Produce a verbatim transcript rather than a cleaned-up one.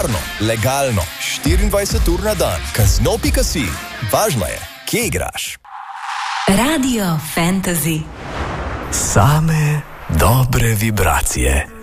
varno, legalno, štiriindvajset ur na dan. Casino pika si. Važno je, kje igraš. Radio Fantasy. Same dobre vibracije.